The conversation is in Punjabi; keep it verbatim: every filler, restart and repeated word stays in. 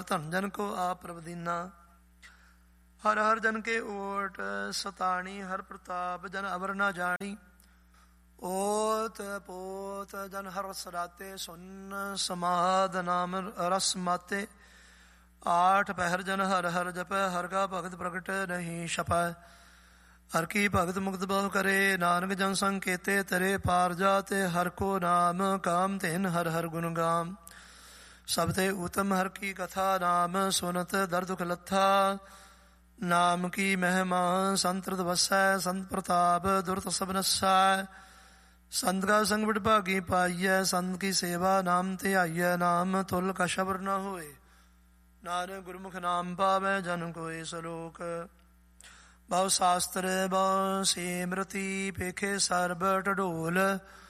ਧਨ ਜਨ ਕੋ ਆਪ ਪ੍ਰਭ ਦੀਨਾ। ਹਰ ਹਰ ਜਨ ਕੇ ਓਟ ਸਤਾਣੀ, ਹਰ ਪ੍ਰਤਾਪ ਜਨ ਅਵਰ ਨਾ ਜਾਣੀ। ਓਤ ਪੋਤ ਜਨ ਹਰ ਰਸ ਰਾਤੇ, ਸੁਨ ਸਮਾਧ ਨਾਮ ਰਸ ਮਾਤੇ। ਆਠ ਪਹਿਰ ਜਨ ਹਰ ਹਰ ਜਪੈ, ਹਰ ਕਾ ਭਗਤ ਪ੍ਰਗਟ ਨਹੀਂ ਛਪੈ। ਹਰ ਕੀ ਭਗਤ ਮੁਕਤ ਬਹੁ ਕਰੇ, ਨਾਨਕ ਜਨ ਸੰਗ ਕੇਤੇ ਤਰੇ। ਪਾਰ ਜਾਤੇ ਹਰ ਕੋ ਨਾਮ, ਕਾਮ ਧੇਨ ਹਰ ਹਰ ਗੁਣ ਗਾਮ। ਸਭ ਤੇ ਉਤਮ ਹਰ ਕੀ ਕਥਾ, ਨਾਮ ਸੁਨਤ ਦਰ ਦੁਖ ਲੱਥਾ। ਨਾਮ ਕੀ ਮਹਿਮਾ ਸੰਤ ਹ੍ਰਿਦ ਵਸੈ, ਸੰਤ ਪ੍ਰਤਾਪ ਦੁਰਤ ਸਭ ਨਸੈ। ਸੰਤ ਕਾ ਸੰਗ ਬੜ ਭਾਗੀ ਪਾਈਐ, ਸੰਤ ਕੀ ਸੇਵਾ ਨਾਮ ਧਿਆਈਐ। ਨਾਮ ਤੁਲ ਕਾ ਸ਼ਬਰ ਨ ਹੋਏ, ਨਾਨਕ ਗੁਰਮੁਖ ਨਾਮ ਪਾਵੈ ਜਨ ਕੋਇ। ਸਲੋਕ ਬਹੁ ਸ਼ਾਸਤਰ ਬਹੁ ਸਿਮਰਤੀ, ਪੇਖੇ ਸਰਬ ਢਡੋਲ।